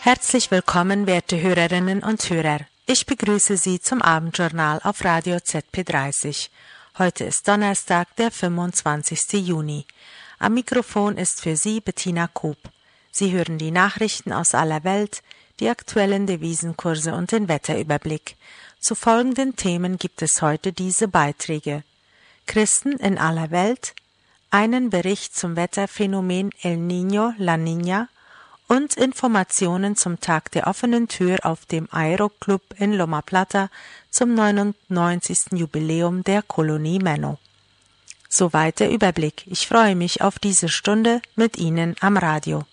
Herzlich willkommen, werte Hörerinnen und Hörer. Ich begrüße Sie zum Abendjournal auf Radio ZP30. Heute ist Donnerstag, der 25. Juni. Am Mikrofon ist für Sie Bettina Koop. Sie hören die Nachrichten aus aller Welt, die aktuellen Devisenkurse und den Wetterüberblick. Zu folgenden Themen gibt es heute diese Beiträge: Christen in aller Welt, einen Bericht zum Wetterphänomen El Niño, La Niña und Informationen zum Tag der offenen Tür auf dem Aero-Club in Loma Plata zum 99. Jubiläum der Kolonie Menno. Soweit der Überblick. Ich freue mich auf diese Stunde mit Ihnen am Radio.